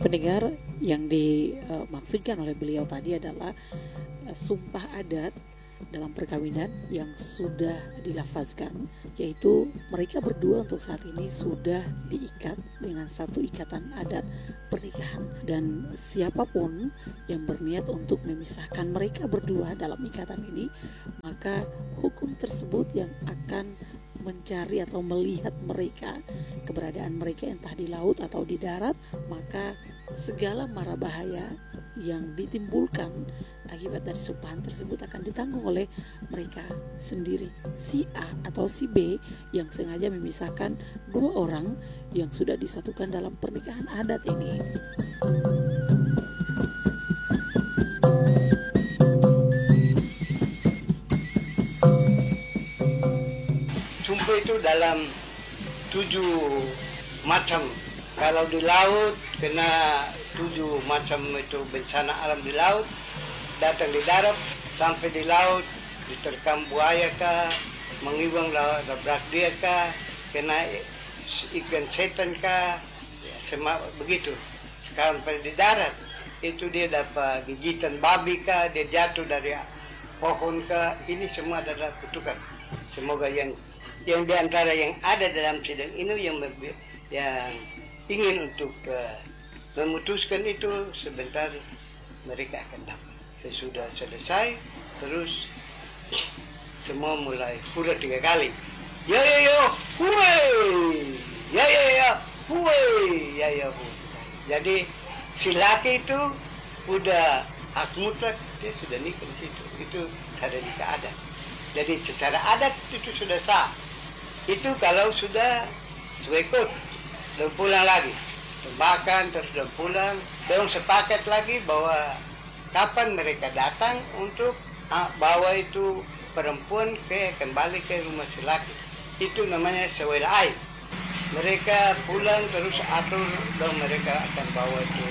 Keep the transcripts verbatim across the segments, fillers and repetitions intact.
Pendengar, yang dimaksudkan oleh beliau tadi adalah uh, sumpah adat dalam perkawinan yang sudah dilafazkan, yaitu mereka berdua untuk saat ini sudah diikat dengan satu ikatan adat pernikahan, dan siapapun yang berniat untuk memisahkan mereka berdua dalam ikatan ini, maka hukum tersebut yang akan mencari atau melihat mereka, keberadaan mereka entah di laut atau di darat, maka segala mara bahaya yang ditimbulkan akibat dari sumpahan tersebut akan ditanggung oleh mereka sendiri, si A atau si B yang sengaja memisahkan dua orang yang sudah disatukan dalam pernikahan adat ini. Sumpah itu dalam tujuh macam. Kalau di laut kena tujuh macam itu bencana alam di laut, datang di darat, sampai di laut diterkam buaya kah, mengiwang labrak dia kah, kena ikan setan kah, ya, semua begitu. Sampai di darat itu dia dapat gigitan babi kah, dia jatuh dari pohon kah, ini semua adalah kutukan. Semoga yang yang diantara yang ada dalam sidang ini yang yang ingin untuk uh, memutuskan itu sebentar mereka akan dapat. Sesudah selesai terus semua mulai pura tiga kali. Ya ya ya, huwe. Ya ya ya, huwe. Ya ya huwe. Jadi si laki itu udah hak mutlak, dia sudah nikah di situ. Itu ada nikah adat. Jadi secara adat itu sudah sah. Itu kalau sudah swekut dan pulang lagi, makan terus dan pulang, dan sepakat lagi bahwa kapan mereka datang untuk uh, bawa itu perempuan ke kembali ke rumah si laki. Itu namanya sewelai. Mereka pulang terus atur dan mereka akan bawa itu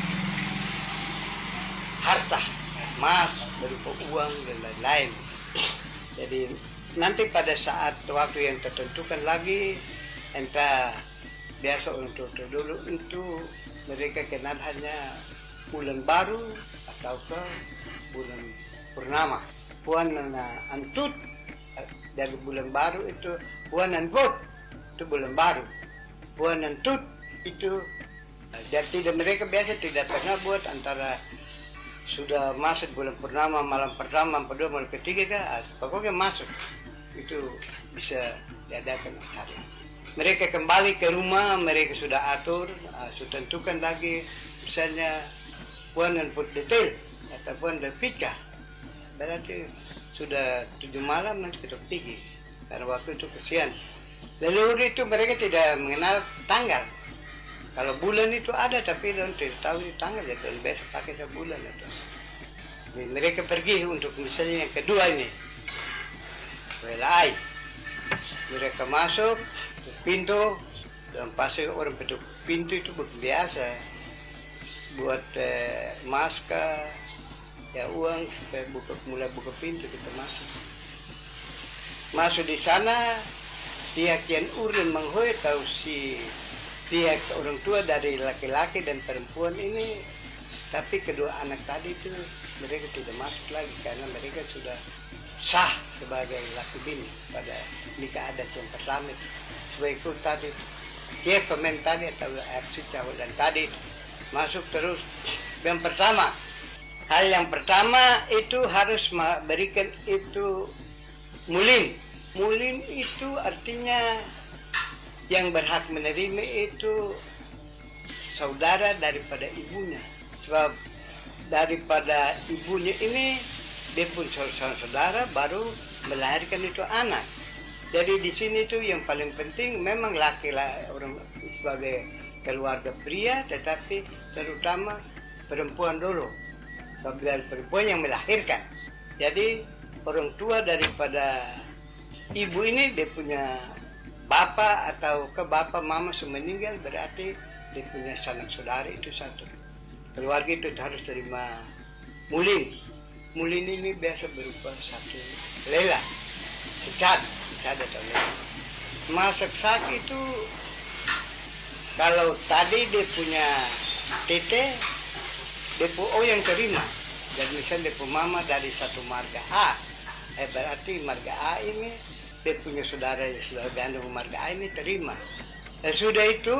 harta, emas, berupa uang dan lain-lain. Jadi nanti pada saat waktu yang tertentukan lagi, entah biasa untuk dulu itu mereka kenal hanya bulan baru ataukah bulan purnama. Puan antut dari bulan baru itu puan antut itu bulan baru. Puan antut itu jadi mereka biasa tidak pernah buat antara sudah masuk bulan purnama malam pertama, kedua, malam ketiga kan, pokoknya masuk itu bisa diadakan hari. Mereka kembali ke rumah, mereka sudah atur, uh, sudah tentukan lagi, misalnya puan dan put detail atau puan dan pika. Berarti sudah tujuh malam nanti kita pergi, karena waktu itu kesian. Leluhur itu mereka tidak mengenal tanggal. Kalau bulan itu ada, tapi orang tidak tahu itu tanggal, jadi biasa pakai bulan itu. Jadi, mereka pergi untuk misalnya yang kedua ini, welai. Mereka masuk ke pintu, dan pasti orang pintu, pintu itu biasa buat eh, masker, ya uang supaya buka, mulai buka pintu kita masuk. Masuk di sana, pihak yang urun menghoy tahu si pihak orang tua dari laki-laki dan perempuan ini, tapi kedua anak tadi itu mereka tidak masuk lagi karena mereka sudah sah sebagai laki bini pada nikah adat yang pertama. Sebagai tadi, dia pemain tadi atau aksi cawal dan tadi masuk terus. Yang pertama, hal yang pertama itu harus memberikan itu mulin. Mulin itu artinya yang berhak menerima itu saudara daripada ibunya. Sebab daripada ibunya ini dia pun saudara baru melahirkan itu anak. Jadi di sini itu yang paling penting memang laki-laki orang sebagai keluarga pria, tetapi terutama perempuan dulu. Sebab perempuan yang melahirkan. Jadi orang tua daripada ibu ini dia punya bapak atau ke bapak mama sudah meninggal, berarti dia punya sanak saudara itu satu. Keluarga itu harus terima mulin. Mulin ini biasa berupa satu lela, secat, secat atau lela. Masak sak itu kalau tadi dia punya Tete depo O yang terima. Dan misalnya depo mama dari satu marga A, eh berarti marga A ini dia punya saudara yang saudara gandum marga A ini terima. Dan sudah itu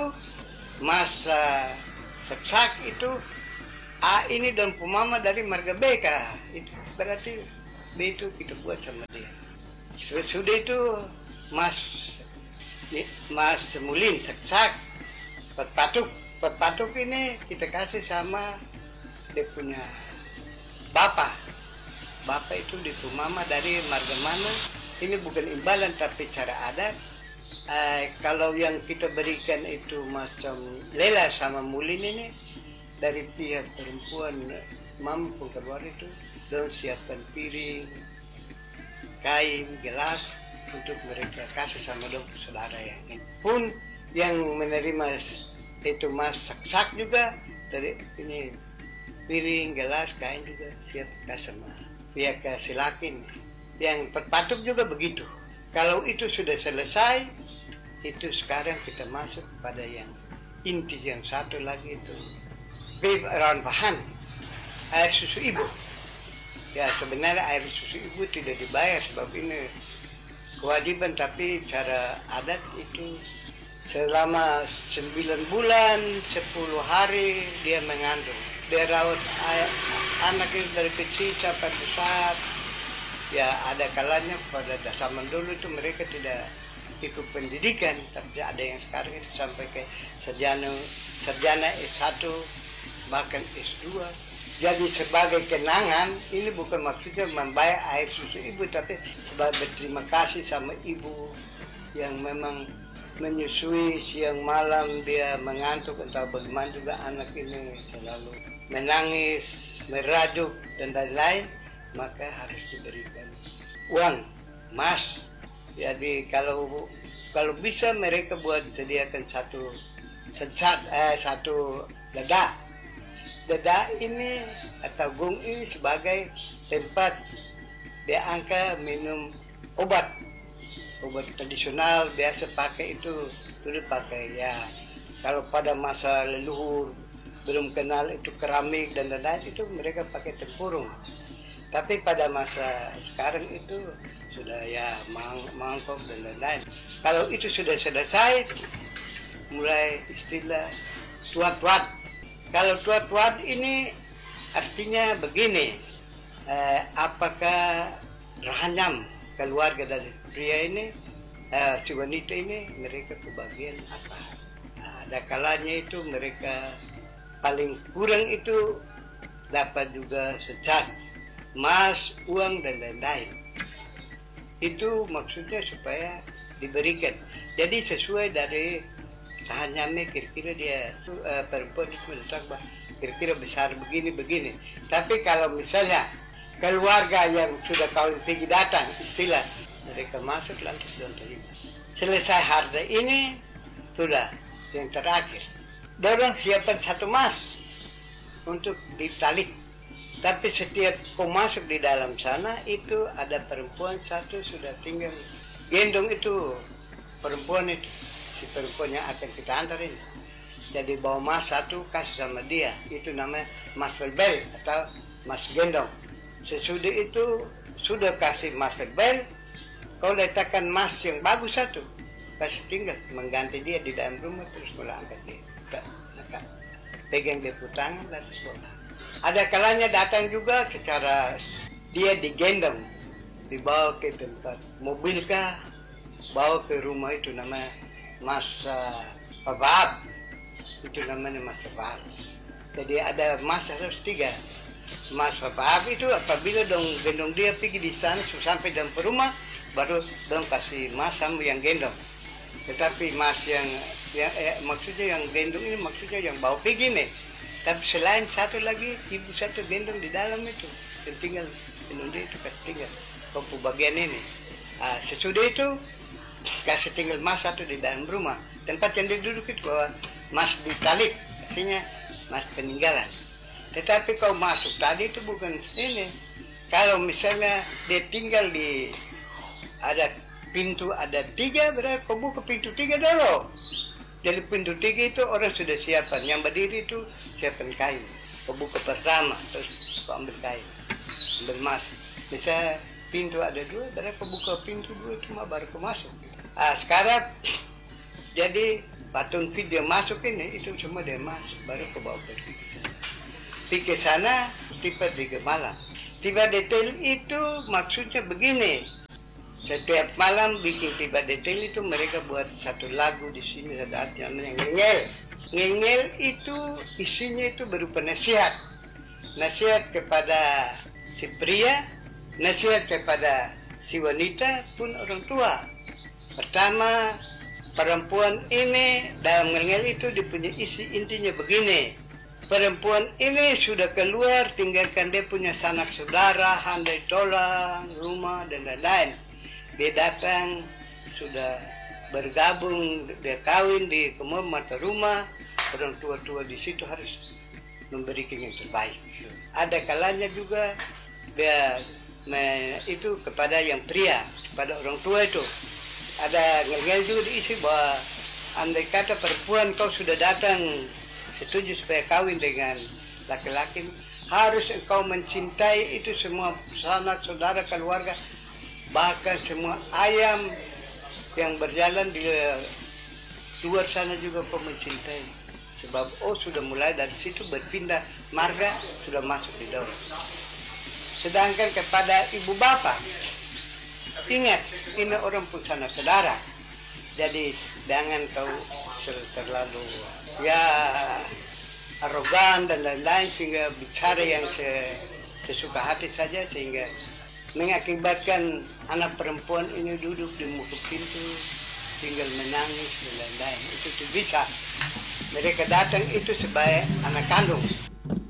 masa seksak itu A ini dan pemama dari marga B kah? Itu berarti B itu kita buat sama dia. Sudah itu Mas Mas Mulin seksak Petpatuk. Petpatuk ini kita kasih sama dia punya bapak. Bapak itu di pemama dari marga mana? Ini bukan imbalan tapi cara adat. Uh, kalau yang kita berikan itu macam Lela sama Mulin ini dari pihak perempuan mampu keluar itu dan siapkan piring, kain, gelas untuk mereka kasih sama dong saudara yang ini. Pun yang menerima itu mas sak-sak juga dari ini piring, gelas, kain juga siap kasih sama pihak silakin. Yang Petpatuk juga begitu. Kalau itu sudah selesai, itu sekarang kita masuk pada yang inti yang satu lagi itu rawan bahan air susu ibu. Ya sebenarnya air susu ibu tidak dibayar sebab ini kewajiban, tapi cara adat itu selama sembilan bulan sepuluh hari dia mengandung, dia rawat anak itu dari kecil sampai besar. Ya ada kalanya pada zaman dulu itu mereka tidak ikut pendidikan, tapi ada yang sekarang itu sampai ke sarjana sarjana S satu bahkan S dua. Jadi sebagai kenangan, ini bukan maksudnya membayar air susu ibu, tapi sebagai berterima kasih sama ibu yang memang menyusui siang malam, dia mengantuk entah bagaimana juga anak ini selalu menangis, merajuk dan lain-lain, maka harus diberikan uang emas. Jadi kalau kalau bisa mereka buat sediakan satu sensat eh satu dada. Dada ini atau gung ini sebagai tempat dia angka minum obat. Obat tradisional biasa pakai itu dulu pakai ya. Kalau pada masa leluhur belum kenal itu keramik dan lain-lain itu mereka pakai tempurung. Tapi pada masa sekarang itu sudah ya mang mangkok dan lain-lain. Kalau itu sudah selesai, mulai istilah tuat-tuat. Kalau tuat-tuat ini artinya begini, eh, apakah rahanyam keluarga dari pria ini, eh, si wanita ini mereka kebagian apa? Nah, ada kalanya itu mereka paling kurang itu dapat juga secat, emas, uang dan lain-lain. Itu maksudnya supaya diberikan. Jadi sesuai dari sahanyamnya kira-kira dia tuh uh, perempuan itu menetap kira-kira besar begini-begini. Tapi kalau misalnya keluarga yang sudah kawin tinggi datang, istilah mereka masuk lantas dan terima. Selesai harta ini sudah yang terakhir. Dorong siapkan satu emas untuk ditalik. Tapi setiap kau masuk di dalam sana itu ada perempuan satu sudah tinggal gendong itu perempuan itu si perempuan yang akan kita antar ini. Jadi bawa mas satu kasih sama dia, itu namanya mas verbel atau mas gendong. Sesudah itu sudah kasih mas verbel, kau letakkan mas yang bagus satu, kasih tinggal mengganti dia di dalam rumah terus mulai angkat dia. Nah, pegang dia tangan lalu sekolah. Ada kalanya datang juga secara dia digendong, dibawa ke tempat mobil kah, bawa ke rumah itu namanya mas uh, pabab, itu namanya mas pabab. Jadi ada mas harus tiga. Mas pabab itu apabila dong gendong dia pergi di sana sampai dalam rumah, baru dong kasih mas sama yang gendong. Tetapi mas yang, yang eh, maksudnya yang gendong ini maksudnya yang bawa pergi nih. Tapi selain satu lagi, ibu satu gendong di dalam itu. Dan tinggal, gendong dia itu kasih tinggal. Kompu bagian ini. Nah, sesudah itu, kasih tinggal mas satu di dalam rumah. Tempat yang dia duduk itu bahwa mas ditalik. Artinya, mas peninggalan. Tetapi kalau masuk tadi itu bukan ini. Kalau misalnya dia tinggal di, ada pintu, ada tiga, berarti kau buka pintu tiga dulu. Dari pintu tiga itu orang sudah siapkan, yang berdiri itu siapkan kain. Pembuka pertama, terus ambil kain, ambil mas. Misalnya pintu ada dua, berarti pembuka pintu dua cuma baru ke masuk. Ah, sekarang jadi patung video masuk ini itu semua dia masuk, baru ke bawah pergi ke sana. Pergi ke sana, tiba di malam. Tiba detail itu maksudnya begini. Setiap malam bikin tiba detail itu mereka buat satu lagu di sini, satu arti namanya ngengel. Ngengel itu isinya itu berupa nasihat. Nasihat kepada si pria, nasihat kepada si wanita pun orang tua. Pertama, perempuan ini dalam ngengel itu dipunya isi intinya begini. Perempuan ini sudah keluar, tinggalkan dia punya sanak saudara, handai tolang, rumah dan lain-lain. Dia datang, sudah bergabung, dia kawin di kemur mata rumah, orang tua-tua di situ harus memberikan yang terbaik. Ada kalanya juga dia me, itu kepada yang pria, kepada orang tua itu. Ada ngel-ngel juga diisi bahwa andai kata perempuan kau sudah datang setuju supaya kawin dengan laki-laki, harus engkau mencintai itu semua sanak saudara keluarga, bahkan semua ayam yang berjalan di luar sana juga kau mencintai. Sebab oh sudah mulai dari situ berpindah marga, sudah masuk di dalam. Sedangkan kepada ibu bapak, ingat ini orang pun sanak saudara. Jadi jangan kau terlalu ya arogan dan lain-lain sehingga bicara yang sesuka hati saja, sehingga mengakibatkan anak perempuan ini duduk di muka pintu tinggal menangis dan lain-lain. Itu bisa. Mereka datang itu sebagai anak kandung.